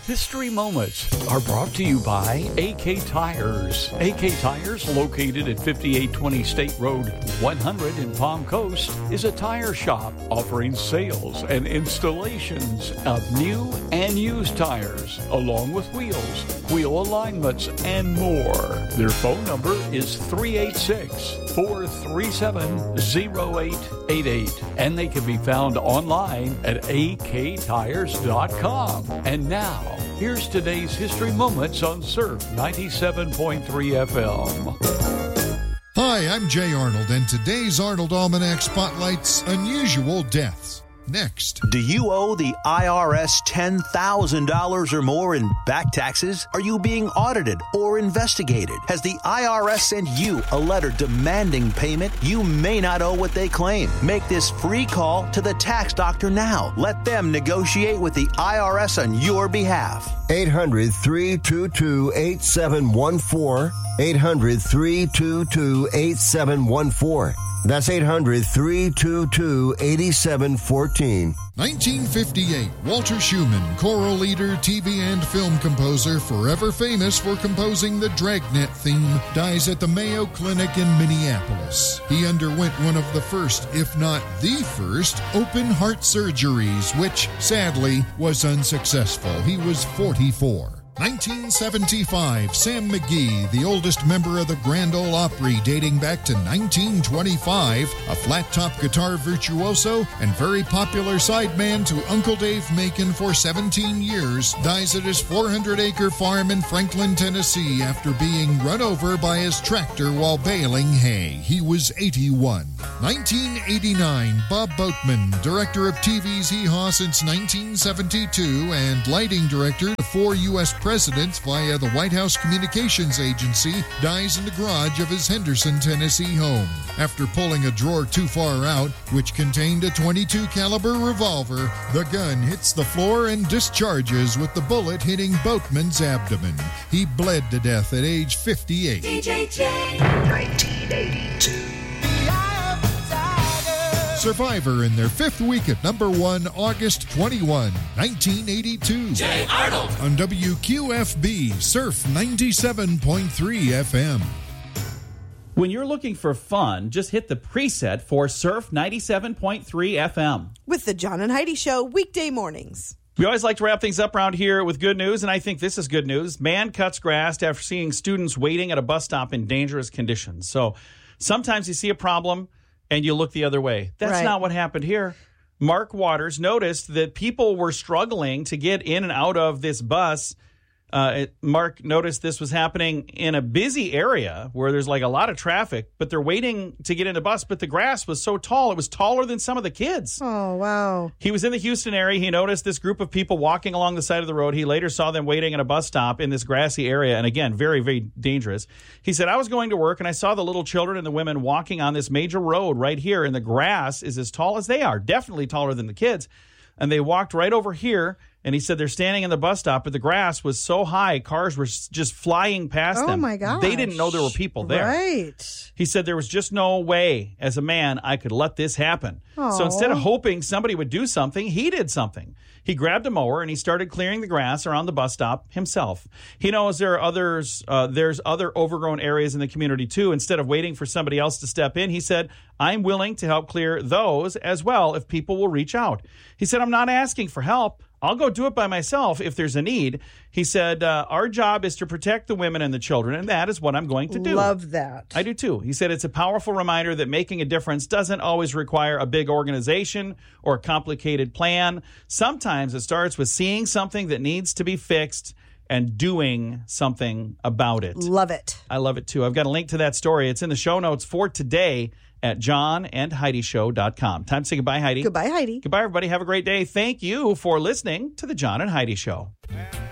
History Moments are brought to you by AK Tires. AK Tires, located at 5820 State Road 100 in Palm Coast, is a tire shop offering sales and installations of new and used tires, along with wheels, wheel alignments, and more. Their phone number is 386-437-0888, and they can be found online at aktires.com. And now, here's today's History Moments on Surf 97.3 FM. Hi, I'm Jay Arnold, and today's Arnold Almanac spotlights unusual deaths. Next. Do you owe the IRS $10,000 or more in back taxes? Are you being audited or investigated? Has the IRS sent you a letter demanding payment? You may not owe what they claim. Make this free call to the tax doctor now. Let them negotiate with the IRS on your behalf. 800-322-8714. 800-322-8714. That's 800-322-8714. 1958, Walter Schumann, choral leader, TV and film composer, forever famous for composing the Dragnet theme, dies at the Mayo Clinic in Minneapolis. He underwent one of the first, if not the first, open heart surgeries, which, sadly, was unsuccessful. He was 44. 1975, Sam McGee, the oldest member of the Grand Ole Opry dating back to 1925, a flat-top guitar virtuoso and very popular sideman to Uncle Dave Macon for 17 years, dies at his 400-acre farm in Franklin, Tennessee after being run over by his tractor while baling hay. He was 81. 1989, Bob Boatman, director of TV's Hee Haw since 1972 and lighting director to 4 U.S. presidents via the White House Communications Agency, dies in the garage of his Henderson, Tennessee home. After pulling a drawer too far out, which contained a .22 caliber revolver, the gun hits the floor and discharges with the bullet hitting Boatman's abdomen. He bled to death at age 58. DJJ 1982. Survivor in their 5th week at number 1, August 21, 1982. Jay Arnold On WQFB, Surf 97.3 FM. When you're looking for fun, just hit the preset for Surf 97.3 FM. With the John and Heidi Show, weekday mornings. We always like to wrap things up around here with good news, and I think this is good news. Man cuts grass after seeing students waiting at a bus stop in dangerous conditions. So sometimes you see a problem and you look the other way. That's not what happened here. Mark Waters noticed that people were struggling to get in and out of this bus. Mark noticed this was happening in a busy area where there's like a lot of traffic, but they're waiting to get in the bus, but the grass was so tall, it was taller than some of the kids. Oh, wow. He was in the Houston area. He noticed this group of people walking along the side of the road. He later saw them waiting at a bus stop in this grassy area, and again, very, very dangerous. He said, I was going to work, and I saw the little children and the women walking on this major road right here, and the grass is as tall as they are, definitely taller than the kids. And they walked right over here, and he said they're standing in the bus stop, but the grass was so high, cars were just flying past them. Oh, my gosh. They didn't know there were people there. Right. He said there was just no way, as a man, I could let this happen. Aww. So instead of hoping somebody would do something, he did something. He grabbed a mower and he started clearing the grass around the bus stop himself. He knows there are others. There's other overgrown areas in the community too. Instead of waiting for somebody else to step in, he said, I'm willing to help clear those as well if people will reach out. He said, I'm not asking for help. I'll go do it by myself if there's a need. He said, our job is to protect the women and the children, and that is what I'm going to do. Love that. I do too. He said it's a powerful reminder that making a difference doesn't always require a big organization or a complicated plan. Sometimes it starts with seeing something that needs to be fixed and doing something about it. Love it. I love it too. I've got a link to that story. It's in the show notes for today at johnandheidishow.com. Time to say goodbye, Heidi. Goodbye, Heidi. Goodbye, everybody. Have a great day. Thank you for listening to The John and Heidi Show.